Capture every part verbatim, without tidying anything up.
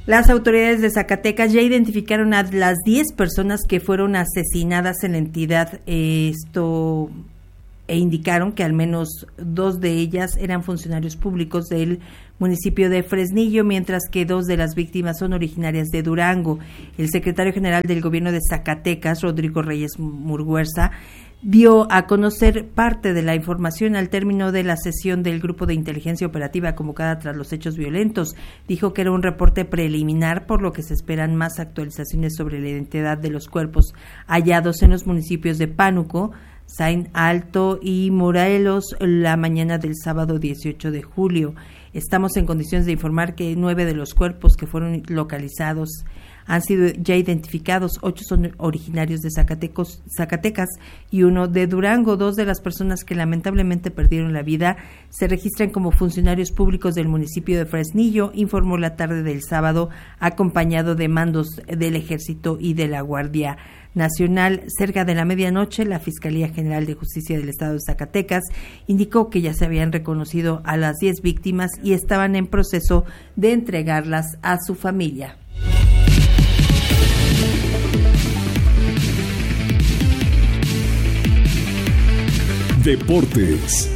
Las autoridades de Zacatecas ya identificaron a las diez personas que fueron asesinadas en la entidad, eh, esto e indicaron que al menos dos de ellas eran funcionarios públicos del municipio de Fresnillo, mientras que dos de las víctimas son originarias de Durango. El secretario general del gobierno de Zacatecas, Rodrigo Reyes Murguerza, dio a conocer parte de la información al término de la sesión del Grupo de Inteligencia Operativa convocada tras los hechos violentos. Dijo que era un reporte preliminar, por lo que se esperan más actualizaciones sobre la identidad de los cuerpos hallados en los municipios de Pánuco, Saín Alto y Morelos la mañana del sábado dieciocho de julio. Estamos en condiciones de informar que nueve de los cuerpos que fueron localizados han sido ya identificados, ocho son originarios de Zacatecos, Zacatecas y uno de Durango. Dos de las personas que lamentablemente perdieron la vida se registran como funcionarios públicos del municipio de Fresnillo, informó la tarde del sábado, acompañado de mandos del Ejército y de la Guardia Nacional. Cerca de la medianoche, la Fiscalía General de Justicia del Estado de Zacatecas indicó que ya se habían reconocido a las diez víctimas y estaban en proceso de entregarlas a su familia. Deportes.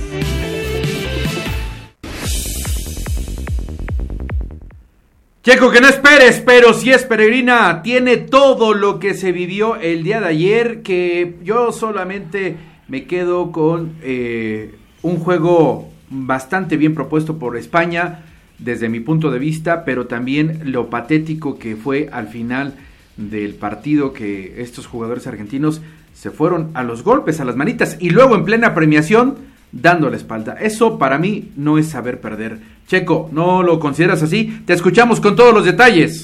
Checo, que no esperes, pero si es peregrina, tiene todo lo que se vivió el día de ayer, que yo solamente me quedo con eh, un juego bastante bien propuesto por España, desde mi punto de vista, pero también lo patético que fue al final del partido, que estos jugadores argentinos se fueron a los golpes, a las manitas, y luego en plena premiación dando la espalda. Eso para mí no es saber perder. Checo, ¿no lo consideras así? Te escuchamos con todos los detalles.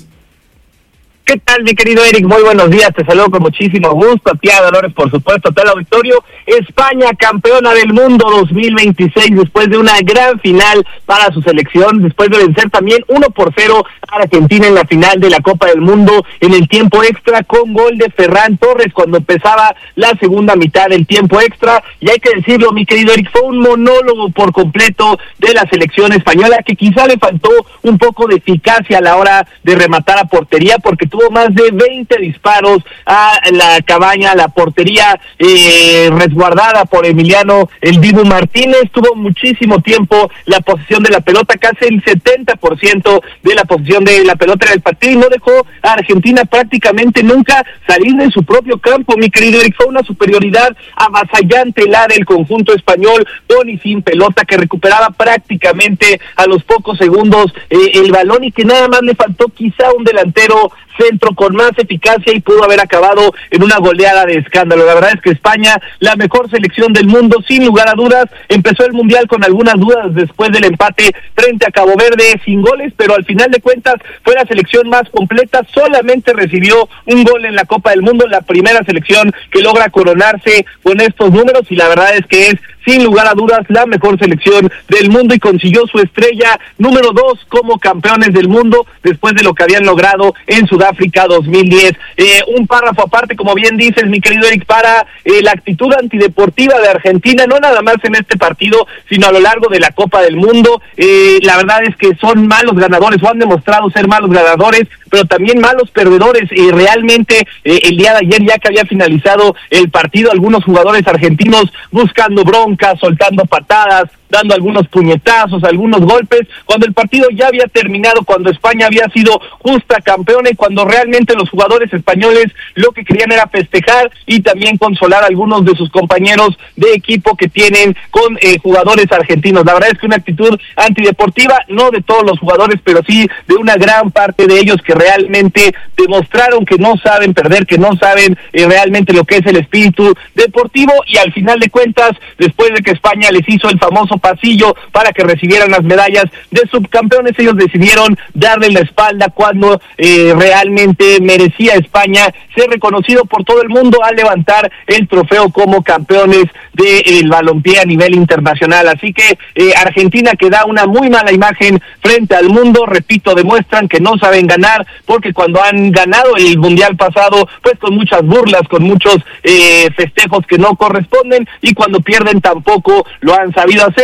¿Qué tal, mi querido Eric? Muy buenos días, te saludo con muchísimo gusto, a ti, a Dolores, por supuesto, a todo el auditorio. España, campeona del mundo dos mil veintiséis, después de una gran final para su selección, después de vencer también uno por cero a Argentina en la final de la Copa del Mundo en el tiempo extra, con gol de Ferran Torres cuando empezaba la segunda mitad del tiempo extra. Y hay que decirlo, mi querido Eric, fue un monólogo por completo de la selección española, que quizá le faltó un poco de eficacia a la hora de rematar a portería, porque tuvo más de veinte disparos a la cabaña, a la portería eh, resguardada por Emiliano El Dibu Martínez. Tuvo muchísimo tiempo la posesión de la pelota, casi el setenta por ciento de la posesión de la pelota en el partido, y no dejó a Argentina prácticamente nunca salir de su propio campo, mi querido Eric. Fue una superioridad avasallante la del conjunto español, con y sin pelota, que recuperaba prácticamente a los pocos segundos eh, el balón, y que nada más le faltó quizá un delantero centro con más eficacia y pudo haber acabado en una goleada de escándalo. La verdad es que España, la mejor selección del mundo, sin lugar a dudas, empezó el Mundial con algunas dudas después del empate frente a Cabo Verde sin goles, pero al final de cuentas fue la selección más completa, solamente recibió un gol en la Copa del Mundo, la primera selección que logra coronarse con estos números, y la verdad es que es sin lugar a dudas la mejor selección del mundo, y consiguió su estrella número dos como campeones del mundo después de lo que habían logrado en Sudáfrica dos mil diez. Eh, un párrafo aparte, como bien dices, mi querido Eric, para eh, la actitud antideportiva de Argentina, no nada más en este partido, sino a lo largo de la Copa del Mundo. Eh, la verdad es que son malos ganadores, o han demostrado ser malos ganadores, pero también malos perdedores. Y realmente eh, el día de ayer, ya que había finalizado el partido, algunos jugadores argentinos buscando bronca, soltando patadas, dando algunos puñetazos, algunos golpes, cuando el partido ya había terminado, cuando España había sido justa campeona, y cuando realmente los jugadores españoles lo que querían era festejar y también consolar a algunos de sus compañeros de equipo que tienen con eh, jugadores argentinos. La verdad es que una actitud antideportiva, no de todos los jugadores, pero sí de una gran parte de ellos, que realmente demostraron que no saben perder, que no saben eh, realmente lo que es el espíritu deportivo, y al final de cuentas, después de que España les hizo el famoso pasillo para que recibieran las medallas de subcampeones, ellos decidieron darle la espalda cuando eh, realmente merecía España ser reconocido por todo el mundo al levantar el trofeo como campeones del balompié a nivel internacional. Así que eh, Argentina, que da una muy mala imagen frente al mundo, repito, demuestran que no saben ganar, porque cuando han ganado el mundial pasado, pues con muchas burlas, con muchos eh, festejos que no corresponden, y cuando pierden tampoco lo han sabido hacer.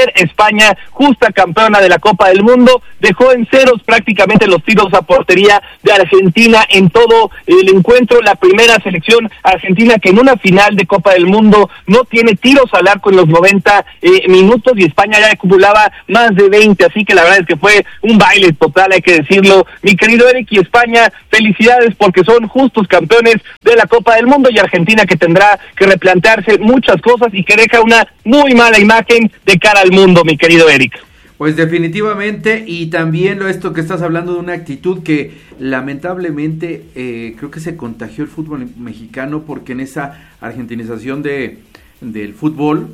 ayer España, justa campeona de la Copa del Mundo, dejó en ceros prácticamente los tiros a portería de Argentina en todo el encuentro, la primera selección argentina que en una final de Copa del Mundo no tiene tiros al arco en los noventa eh, minutos, y España ya acumulaba más de veinte, así que la verdad es que fue un baile total, hay que decirlo, mi querido Eric, y España, felicidades porque son justos campeones de la Copa del Mundo, y Argentina que tendrá que replantearse muchas cosas y que deja una muy mala imagen de cara al mundo, mi querido Eric. Pues definitivamente, y también lo esto que estás hablando de una actitud que lamentablemente eh, creo que se contagió el fútbol mexicano, porque en esa argentinización de del fútbol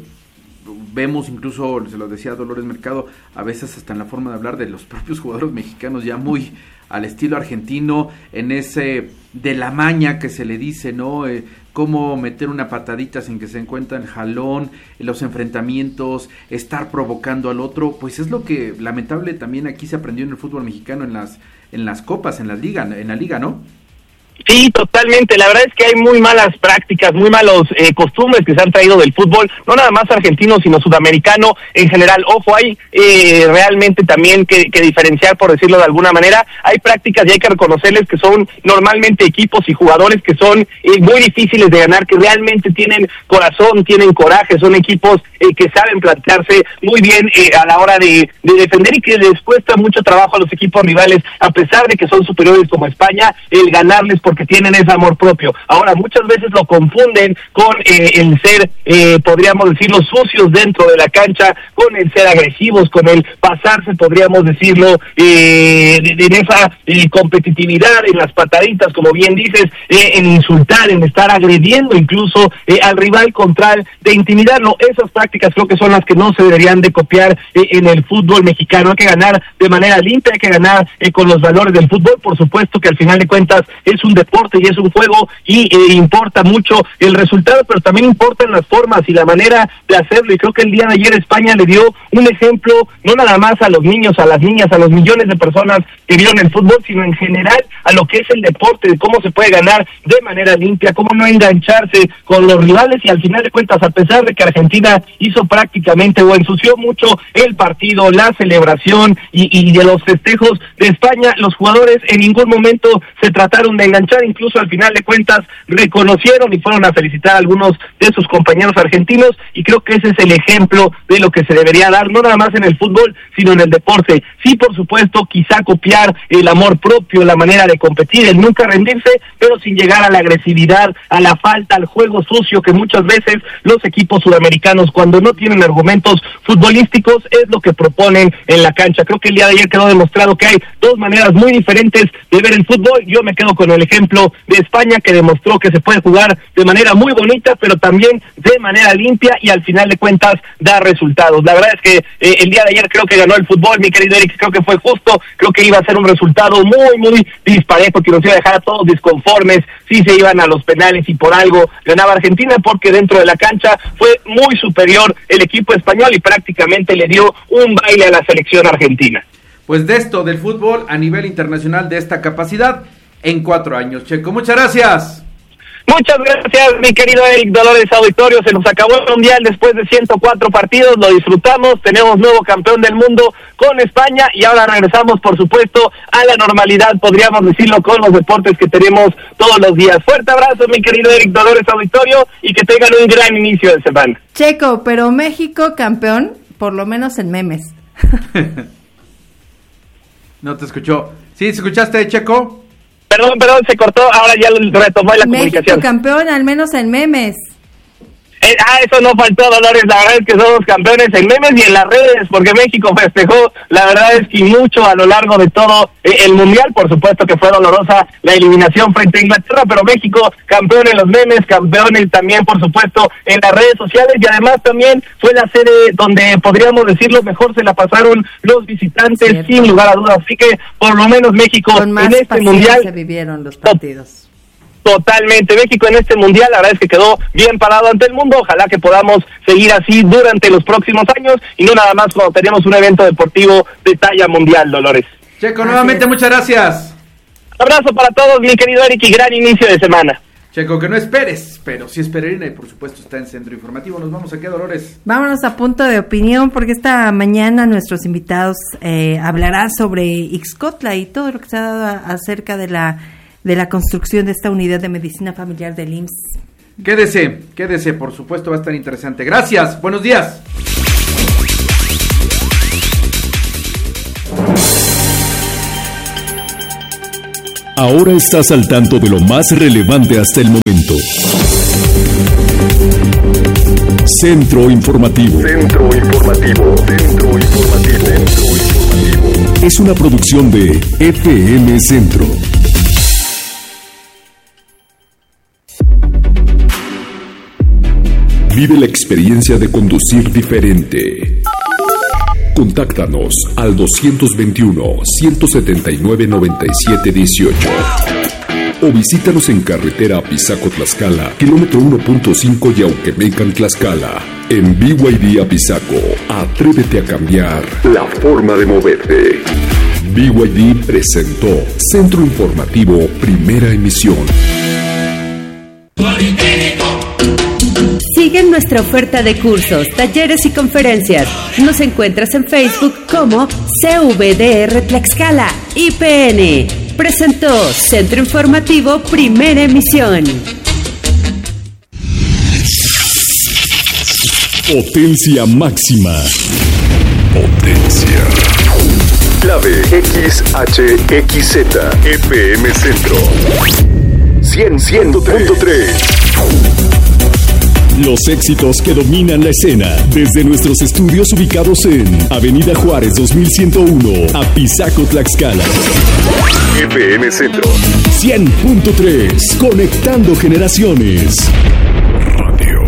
vemos, incluso se lo decía Dolores Mercado, a veces hasta en la forma de hablar de los propios jugadores mexicanos ya muy al estilo argentino, en ese de la maña que se le dice, ¿no? Eh, cómo meter una patadita sin que se encuentre el jalón, los enfrentamientos, estar provocando al otro, pues es lo que lamentable también aquí se aprendió en el fútbol mexicano, en las en las copas, en la liga, en la liga, ¿no? Sí, totalmente. La verdad es que hay muy malas prácticas, muy malos eh, costumbres que se han traído del fútbol, no nada más argentino, sino sudamericano en general. Ojo, hay eh, realmente también que, que diferenciar, por decirlo de alguna manera. Hay prácticas y hay que reconocerles que son normalmente equipos y jugadores que son eh, muy difíciles de ganar, que realmente tienen corazón, tienen coraje, son equipos eh, que saben plantearse muy bien eh, a la hora de, de defender, y que les cuesta mucho trabajo a los equipos rivales, a pesar de que son superiores como España, el ganarles porque tienen ese amor propio. Ahora, muchas veces lo confunden con eh, el ser, eh, podríamos decirlo, sucios dentro de la cancha, con el ser agresivos, con el pasarse, podríamos decirlo, eh, en esa eh, competitividad, en las pataditas, como bien dices, eh, en insultar, en estar agrediendo incluso eh, al rival con tal de intimidarlo. Esas prácticas creo que son las que no se deberían de copiar eh, en el fútbol mexicano. Hay que ganar de manera limpia, hay que ganar eh, con los valores del fútbol. Por supuesto que al final de cuentas es un deporte y es un juego, y eh, importa mucho el resultado, pero también importan las formas y la manera de hacerlo, y creo que el día de ayer España le dio un ejemplo, no nada más a los niños, a las niñas, a los millones de personas que vieron el fútbol, sino en general a lo que es el deporte, de cómo se puede ganar de manera limpia, cómo no engancharse con los rivales, y al final de cuentas, a pesar de que Argentina hizo prácticamente o ensució mucho el partido, la celebración y, y de los festejos de España, los jugadores en ningún momento se trataron de enganchar, incluso al final de cuentas reconocieron y fueron a felicitar a algunos de sus compañeros argentinos, y creo que ese es el ejemplo de lo que se debería dar, no nada más en el fútbol, sino en el deporte. Sí, por supuesto, quizá copiar el amor propio, la manera de competir, el nunca rendirse, pero sin llegar a la agresividad, a la falta, al juego sucio que muchas veces los equipos sudamericanos, cuando no tienen argumentos futbolísticos, es lo que proponen en la cancha. Creo que el día de ayer quedó demostrado que hay dos maneras muy diferentes de ver el fútbol. Yo me quedo con el ejemplo de España, que demostró que se puede jugar de manera muy bonita, pero también de manera limpia, y al final de cuentas da resultados. La verdad es que eh, el día de ayer creo que ganó el fútbol, mi querido Eric, creo que fue justo, creo que iba a ser un resultado muy, muy disparejo, que nos iba a dejar a todos disconformes, si se iban a los penales, y por algo ganaba Argentina, porque dentro de la cancha fue muy superior el equipo español y prácticamente le dio un baile a la selección argentina. Pues de esto, del fútbol a nivel internacional, de esta capacidad, en cuatro años. Checo, muchas gracias. Muchas gracias, mi querido Eric, Dolores, auditorio. Se nos acabó el Mundial después de ciento cuatro partidos, lo disfrutamos, tenemos nuevo campeón del mundo con España, y ahora regresamos, por supuesto, a la normalidad, podríamos decirlo, con los deportes que tenemos todos los días. Fuerte abrazo, mi querido Eric, Dolores, auditorio, y que tengan un gran inicio de semana. Checo, pero México campeón, por lo menos en memes. No te escuchó. ¿Sí escuchaste, Checo? Perdón, perdón, se cortó, ahora ya retomó la México comunicación. Campeón, al menos en memes. Eh, ah, eso no faltó, Dolores, la verdad es que somos campeones en memes y en las redes, porque México festejó, la verdad es que mucho a lo largo de todo eh, el Mundial. Por supuesto que fue dolorosa la eliminación frente a Inglaterra, pero México campeón en los memes, campeón también, por supuesto, en las redes sociales, y además también fue la sede donde, podríamos decirlo, mejor se la pasaron los visitantes, cierto, sin lugar a dudas. Así que, por lo menos, México con más en este Mundial se vivieron los partidos. Totalmente, México en este Mundial, la verdad es que quedó bien parado ante el mundo. Ojalá que podamos seguir así durante los próximos años, y no nada más cuando tenemos un evento deportivo de talla mundial, Dolores. Checo, nuevamente muchas gracias. Abrazo para todos, mi querido Eric, y gran inicio de semana. Checo, que no esperes, pero sí es peregrina y por supuesto está en Centro Informativo. ¿Nos vamos a qué, Dolores? Vámonos a punto de opinión, porque esta mañana nuestros invitados eh, hablarán sobre Ixcotla y todo lo que se ha dado a, acerca de la, de la construcción de esta unidad de medicina familiar del I M S S. Quédese, quédese, por supuesto va a estar interesante. Gracias, buenos días. Ahora estás al tanto de lo más relevante hasta el momento. Centro Informativo. Centro Informativo. Centro Informativo. Centro Informativo. Es una producción de F M Centro. Vive la experiencia de conducir diferente. Contáctanos al dos veintiuno, ciento setenta y nueve, noventa y siete dieciocho o visítanos en carretera Apizaco-Tlaxcala, kilómetro uno punto cinco Yauquemecan, Tlaxcala. En B Y D Apizaco, atrévete a cambiar la forma de moverte. B Y D presentó Centro Informativo, primera emisión. Sigue nuestra oferta de cursos, talleres y conferencias. Nos encuentras en Facebook como C V D R Tlaxcala I P N. Presentó Centro Informativo, primera emisión. Potencia máxima. Potencia. Clave X H X Z F M Centro. cien punto tres. Los éxitos que dominan la escena, desde nuestros estudios ubicados en Avenida Juárez dos mil ciento uno, Apizaco, Tlaxcala. F M Centro cien punto tres, conectando generaciones. Radio.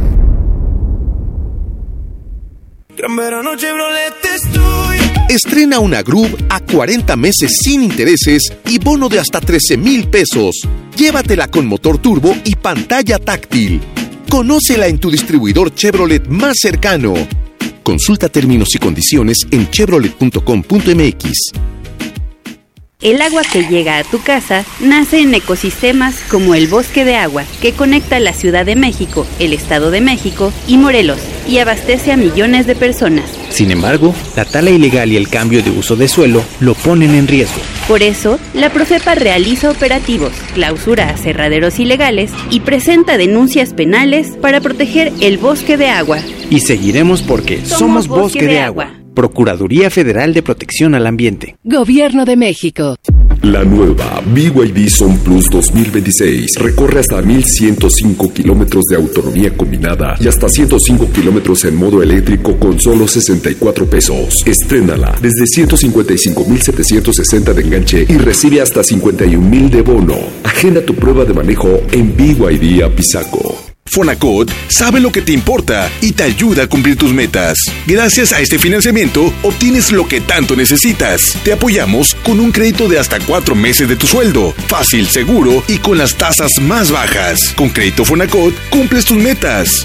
Gran verano Chevrolet estoy. Estrena una Groove a cuarenta meses sin intereses y bono de hasta trece mil pesos. Llévatela con motor turbo y pantalla táctil. Conócela en tu distribuidor Chevrolet más cercano. Consulta términos y condiciones en chevrolet punto com punto m x. El agua que llega a tu casa nace en ecosistemas como el Bosque de Agua, que conecta la Ciudad de México, el Estado de México y Morelos, y abastece a millones de personas. Sin embargo, la tala ilegal y el cambio de uso de suelo lo ponen en riesgo. Por eso, la Profepa realiza operativos, clausura aserraderos ilegales y presenta denuncias penales para proteger el Bosque de Agua. Y seguiremos porque somos, somos Bosque, Bosque de, de Agua. Agua. Procuraduría Federal de Protección al Ambiente. Gobierno de México. La nueva B Y D Son Plus dos mil veintiséis recorre hasta mil ciento cinco kilómetros de autonomía combinada y hasta ciento cinco kilómetros en modo eléctrico con solo sesenta y cuatro pesos. Estrénala desde ciento cincuenta y cinco mil setecientos sesenta de enganche y recibe hasta cincuenta y un mil de bono. Agenda tu prueba de manejo en B Y D Apizaco. Fonacot sabe lo que te importa y te ayuda a cumplir tus metas. Gracias a este financiamiento, obtienes lo que tanto necesitas. Te apoyamos con un crédito de hasta cuatro meses de tu sueldo. Fácil, seguro y con las tasas más bajas. Con Crédito Fonacot, cumples tus metas.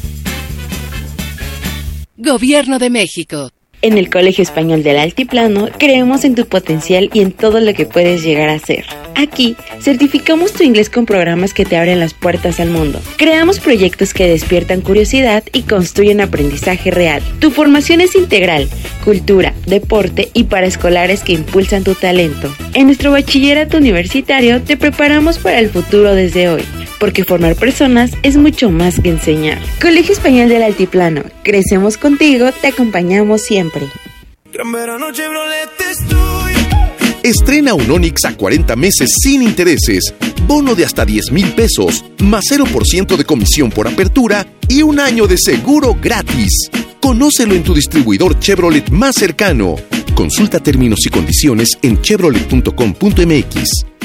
Gobierno de México. En el Colegio Español del Altiplano creemos en tu potencial y en todo lo que puedes llegar a ser. Aquí certificamos tu inglés con programas que te abren las puertas al mundo. Creamos proyectos que despiertan curiosidad y construyen aprendizaje real. Tu formación es integral, cultura, deporte y paraescolares que impulsan tu talento. En nuestro bachillerato universitario te preparamos para el futuro desde hoy, porque formar personas es mucho más que enseñar. Colegio Español del Altiplano, crecemos contigo, te acompañamos siempre. Gran verano Chevrolet estoy. Estrena un Onix a cuarenta meses sin intereses, bono de hasta diez mil pesos, más cero por ciento de comisión por apertura y un año de seguro gratis. Conócelo en tu distribuidor Chevrolet más cercano. Consulta términos y condiciones en chevrolet punto com punto m x.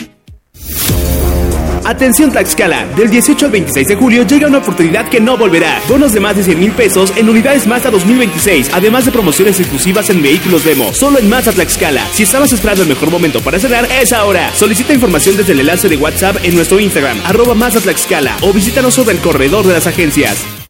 Atención Tlaxcala, del dieciocho al veintiséis de julio llega una oportunidad que no volverá. Bonos de más de cien mil pesos en unidades Mazda dos mil veintiséis, además de promociones exclusivas en vehículos demo, solo en Mazda Tlaxcala. Si estabas esperando el mejor momento para cerrar, es ahora. Solicita información desde el enlace de WhatsApp en nuestro Instagram, arroba Mazda Tlaxcala, o visítanos sobre el corredor de las agencias.